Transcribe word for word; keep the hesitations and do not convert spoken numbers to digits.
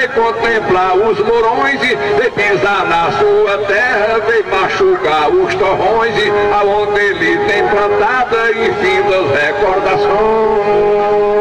vem contemplar os morões, vem pisar na sua terra, vem machucar os torrões, aonde ele tem plantada infinitas recordações.